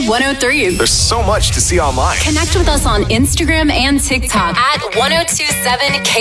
1027-103. There's so much to see online. Connect with us on Instagram and TikTok at 1027